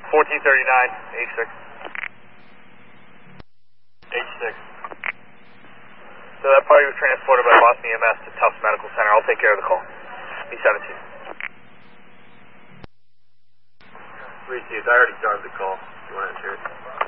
1439, H6. H6. So that party was transported by Boston EMS to Tufts Medical Center. I'll take care of the call. B-17. Received. I already started the call. You want to enter it?